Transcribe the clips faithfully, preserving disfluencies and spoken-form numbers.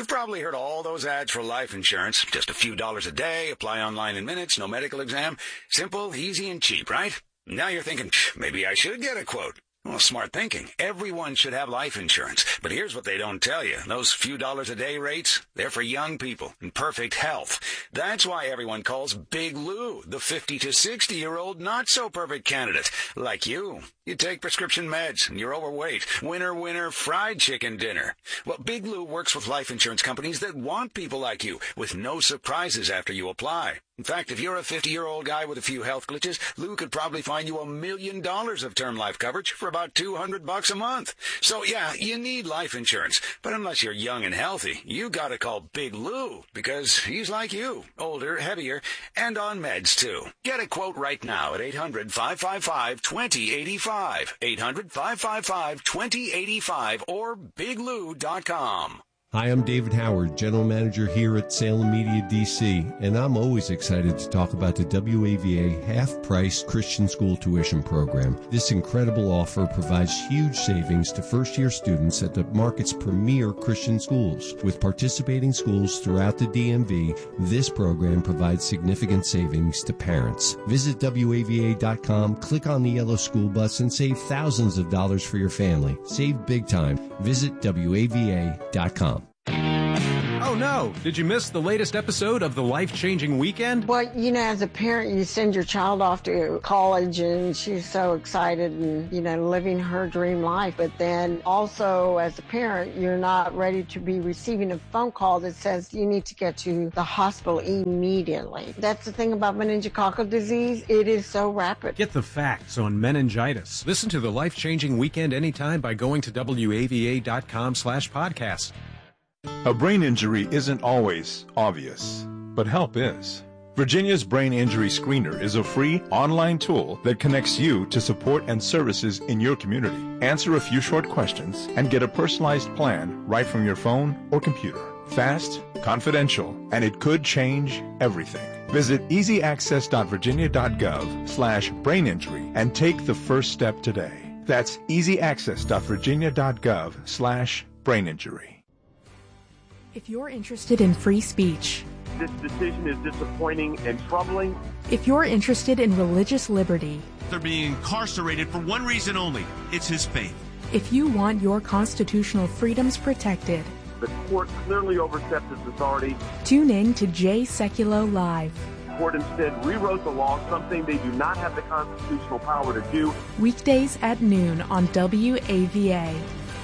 You've probably heard all those ads for life insurance. Just a few dollars a day, apply online in minutes, no medical exam. Simple, easy, and cheap, right? Now you're thinking, maybe I should get a quote. Well, smart thinking. Everyone should have life insurance. But here's what they don't tell you. Those few dollars a day rates, they're for young people in perfect health. That's why everyone calls Big Lou the fifty to sixty-year-old not-so-perfect candidate. Like you. You take prescription meds, and you're overweight. Winner, winner, fried chicken dinner. Well, Big Lou works with life insurance companies that want people like you, with no surprises after you apply. In fact, if you're a fifty-year-old guy with a few health glitches, Lou could probably find you a million dollars of term life coverage for about two hundred bucks a month. So, yeah, you need life insurance. But unless you're young and healthy, you gotta call Big Lou, because he's like you, older, heavier, and on meds, too. Get a quote right now at eight hundred, five five five, two zero eight five, eight hundred, five five five, two zero eight five, or big lou dot com. Hi, I'm David Howard, General Manager here at Salem Media D C, and I'm always excited to talk about the W A V A half-price Christian school tuition program. This incredible offer provides huge savings to first-year students at the market's premier Christian schools. With participating schools throughout the D M V, this program provides significant savings to parents. Visit W A V A dot com, click on the yellow school bus, and save thousands of dollars for your family. Save big time. Visit W A V A dot com. Oh no! Did you miss the latest episode of The Life-Changing Weekend? Well, you know, as a parent, you send your child off to college and she's so excited and, you know, living her dream life. But then also, as a parent, you're not ready to be receiving a phone call that says you need to get to the hospital immediately. That's the thing about meningococcal disease. It is so rapid. Get the facts on meningitis. Listen to The Life-Changing Weekend anytime by going to W A V A dot com slash podcast. A brain injury isn't always obvious, but help is. Virginia's Brain Injury Screener is a free online tool that connects you to support and services in your community. Answer a few short questions and get a personalized plan right from your phone or computer. Fast, confidential, and it could change everything. Visit easyaccess dot virginia dot gov slash brain injury and take the first step today. That's easyaccess dot virginia dot gov slash brain injury. If you're interested in free speech, this decision is disappointing and troubling. If you're interested in religious liberty, they're being incarcerated for one reason only. It's his faith. If you want your constitutional freedoms protected, the court clearly overstepped its authority. Tune in to Jay Sekulow Live. The court instead rewrote the law, something they do not have the constitutional power to do. Weekdays at noon on W A V A.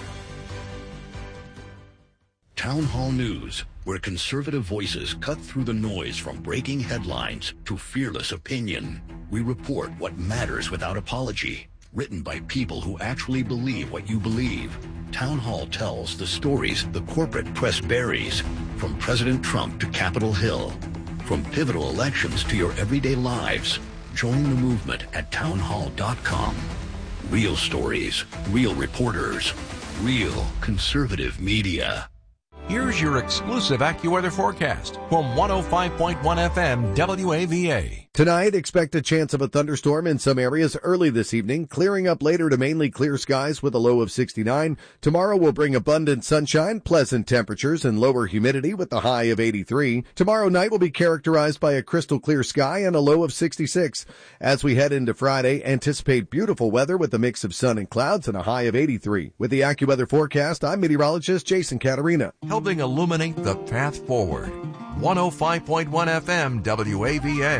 Town Hall News, where conservative voices cut through the noise from breaking headlines to fearless opinion. We report what matters without apology. Written by people who actually believe what you believe. Town Hall tells the stories the corporate press buries, from President Trump to Capitol Hill. From pivotal elections to your everyday lives. Join the movement at town hall dot com. Real stories, real reporters, real conservative media. Here's your exclusive AccuWeather forecast from one oh five point one F M W A V A. Tonight, expect a chance of a thunderstorm in some areas early this evening, clearing up later to mainly clear skies with a low of sixty-nine. Tomorrow will bring abundant sunshine, pleasant temperatures, and lower humidity with a high of eighty-three. Tomorrow night will be characterized by a crystal clear sky and a low of sixty-six. As we head into Friday, anticipate beautiful weather with a mix of sun and clouds and a high of eighty-three. With the AccuWeather forecast, I'm meteorologist Jason Caterina. Helping illuminate the path forward. one oh five point one F M W A V A.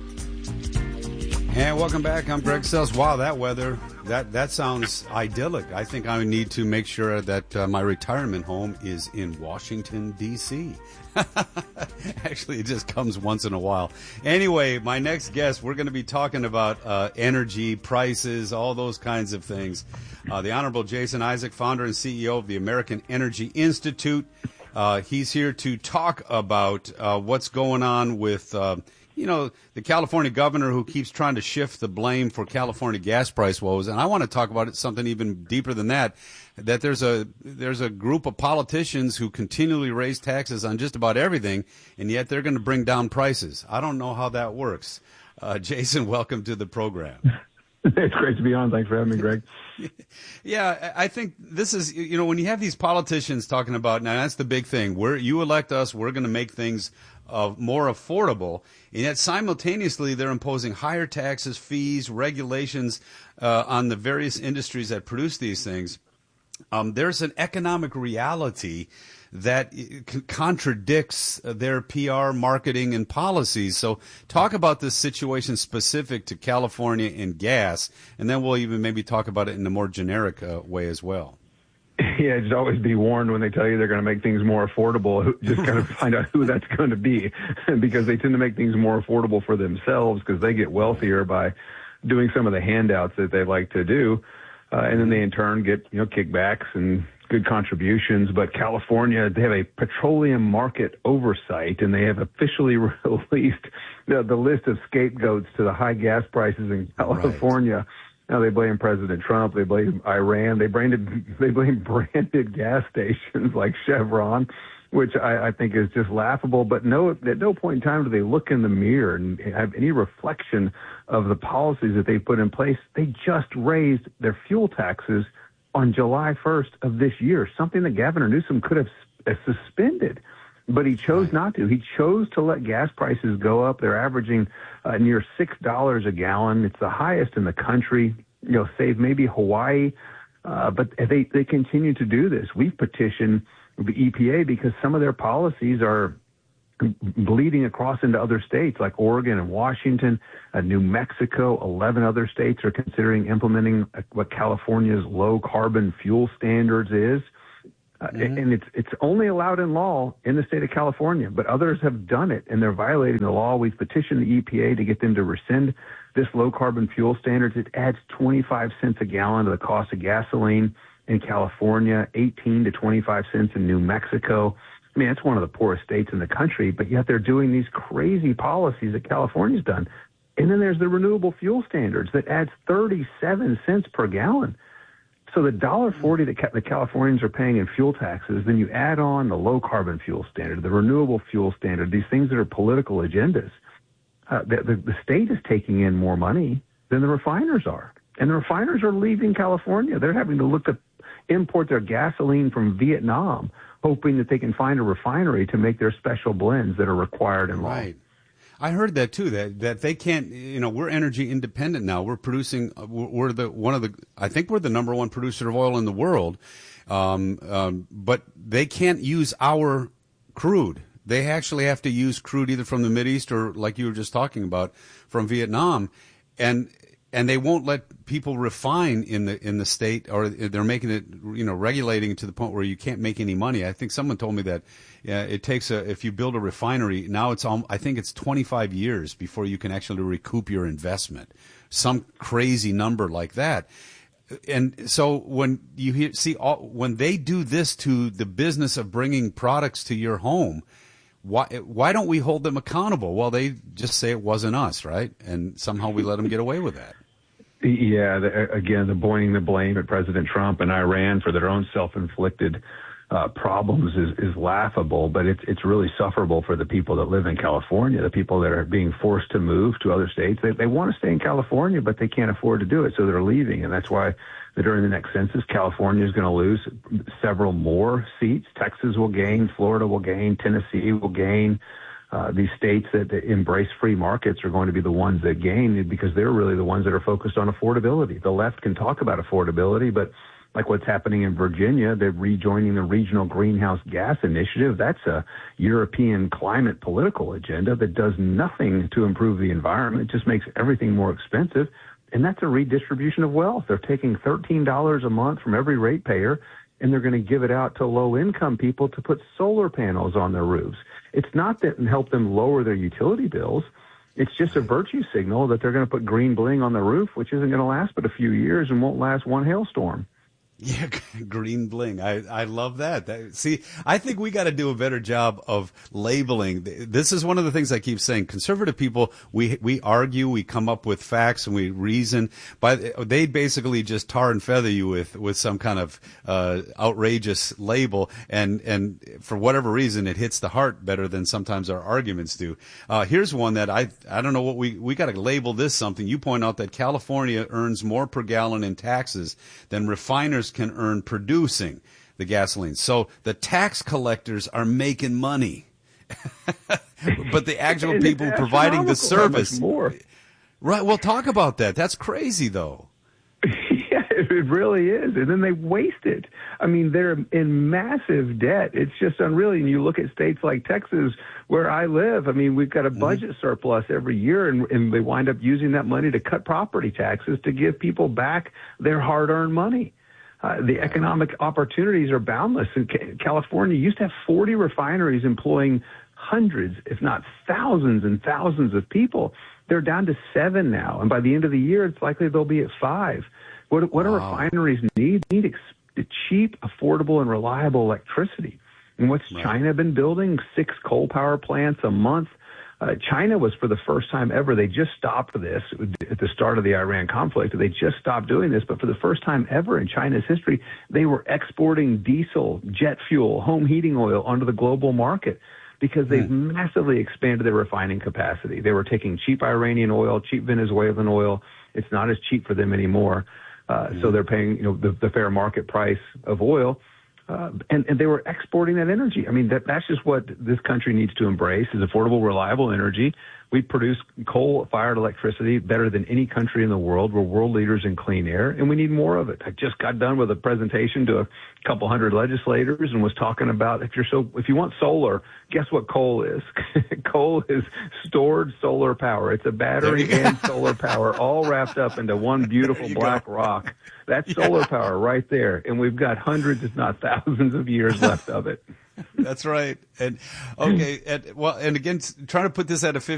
And welcome back. I'm Greg Sells. Wow, that weather, that, that sounds idyllic. I think I need to make sure that uh, my retirement home is in Washington, D C Actually, it just comes once in a while. Anyway, my next guest, we're going to be talking about uh, energy, prices, all those kinds of things. Uh, the Honorable Jason Isaac, founder and C E O of the American Energy Institute. Uh, he's here to talk about uh, what's going on with, uh, you know, the California governor who keeps trying to shift the blame for California gas price woes. And I want to talk about it, something even deeper than that, that there's a there's a group of politicians who continually raise taxes on just about everything, and yet they're going to bring down prices. I don't know how that works. Uh, Jason, welcome to the program. It's great to be on. Thanks for having me, Greg. Yeah, I think this is, you know, when you have these politicians talking about, now that's the big thing, we're, you elect us, we're going to make things uh, more affordable, and yet simultaneously they're imposing higher taxes, fees, regulations uh, on the various industries that produce these things. Um, there's an economic reality that contradicts their P R, marketing, and policies. So talk about this situation specific to California and gas, and then we'll even maybe talk about it in a more generic uh, way as well. Yeah, just always be warned when they tell you they're going to make things more affordable. Just kind of find out who that's going to be, because they tend to make things more affordable for themselves because they get wealthier by doing some of the handouts that they like to do. Uh, and then they in turn get, you know, kickbacks and good contributions. But California, they have a petroleum market oversight, and they have officially released the, the list of scapegoats to the high gas prices in California. Right. Now they blame President Trump, they blame Iran, they branded, they blame branded gas stations like Chevron, which I, I think is just laughable. But no, at no point in time do they look in the mirror and have any reflection of the policies that they put in place. They just raised their fuel taxes on July first of this year, something that Gavin Newsom could have uh, suspended, but he chose not to. He chose to let gas prices go up. They're averaging uh, near six dollars a gallon. It's the highest in the country, you know, save maybe Hawaii, uh, but they, they continue to do this. We've petitioned the E P A because some of their policies are bleeding across into other states like Oregon and Washington, uh, New Mexico. eleven other states are considering implementing what California's low carbon fuel standards is. Uh, mm-hmm. And it's it's only allowed in law in the state of California, but others have done it and they're violating the law. We've petitioned the E P A to get them to rescind this low carbon fuel standards. It adds twenty-five cents a gallon to the cost of gasoline in California, eighteen to twenty-five cents in New Mexico. I mean, it's one of the poorest states in the country, but yet they're doing these crazy policies that California's done. And then there's the renewable fuel standards that adds thirty-seven cents per gallon. So the one dollar forty that the Californians are paying in fuel taxes, then you add on the low carbon fuel standard, the renewable fuel standard, these things that are political agendas. Uh, the, the, the state is taking in more money than the refiners are. And the refiners are leaving California. They're having to look to import their gasoline from Vietnam, hoping that they can find a refinery to make their special blends that are required in law. Right. I heard that too, that, that they can't, you know, we're energy independent now. We're producing, we're the, one of the, I think we're the number one producer of oil in the world. Um, um, but they can't use our crude. They actually have to use crude either from the Mideast or, like you were just talking about, from Vietnam. And, and they won't let people refine in the in the state, or they're making it, you know, regulating it to the point where you can't make any money. I think someone told me that yeah, it takes a, if you build a refinery, now it's, um, I think it's twenty-five years before you can actually recoup your investment. Some crazy number like that. And so when you hear, see, all, when they do this to the business of bringing products to your home, why why don't we hold them accountable? Well, they just say it wasn't us, right? And somehow we let them get away with that. Yeah, the, again, the pointing the blame at President Trump and Iran for their own self-inflicted uh, problems is, is laughable, but it's it's really sufferable for the people that live in California, the people that are being forced to move to other states. They, they want to stay in California, but they can't afford to do it, so they're leaving, and that's why during the next census, California is going to lose several more seats. Texas will gain, Florida will gain, Tennessee will gain. Uh, these states that, that embrace free markets are going to be the ones that gain because they're really the ones that are focused on affordability. The left can talk about affordability, but like what's happening in Virginia, they're rejoining the Regional Greenhouse Gas Initiative. That's a European climate political agenda that does nothing to improve the environment. It just makes everything more expensive. And that's a redistribution of wealth. They're taking thirteen dollars a month from every ratepayer, and they're going to give it out to low-income people to put solar panels on their roofs. It's not that and help them lower their utility bills. It's just a virtue signal that they're going to put green bling on the roof, which isn't going to last but a few years and won't last one hailstorm. Yeah, green bling. I, I love that. that. See, I think we got to do a better job of labeling. This is one of the things I keep saying. Conservative people, we we argue, we come up with facts, and we reason. But they basically just tar and feather you with, with some kind of uh, outrageous label, and and for whatever reason, it hits the heart better than sometimes our arguments do. Uh, here's one that I I don't know what we we got to label this something. You point out that California earns more per gallon in taxes than refiners can earn producing the gasoline. So the tax collectors are making money. But the actual people providing the service. More. Right. Well, talk about that. That's crazy, though. Yeah, it really is. And then they waste it. I mean, they're in massive debt. It's just unreal. And you look at states like Texas, where I live, I mean, we've got a budget mm-hmm. surplus every year, and, and they wind up using that money to cut property taxes to give people back their hard-earned money. Uh, the economic opportunities are boundless. In California used to have forty refineries employing hundreds, if not thousands and thousands of people. They're down to seven now, and by the end of the year, it's likely they'll be at five. What, what wow. do refineries need? They need ex- cheap, affordable, and reliable electricity. And what's right. China been building? Six coal power plants a month. Uh, China was, for the first time ever, they just stopped this at the start of the Iran conflict. They just stopped doing this, but for the first time ever in China's history, they were exporting diesel, jet fuel, home heating oil onto the global market because they've mm. massively expanded their refining capacity. They were taking cheap Iranian oil, cheap Venezuelan oil. It's not as cheap for them anymore. Uh, mm. So they're paying, you know, the, the fair market price of oil. Uh, and, and they were exporting that energy. I mean, that, that's just what this country needs to embrace is affordable, reliable energy. We produce coal-fired electricity better than any country in the world. We're world leaders in clean air, and we need more of it. I just got done with a presentation to a couple hundred legislators and was talking about if you're so if you want solar, guess what coal is? Coal is stored solar power. It's a battery and solar power all wrapped up into one beautiful black go. rock. That's yeah. solar power right there, and we've got hundreds, if not thousands, of years left of it. That's right. And okay, and well, and again, trying to put this at a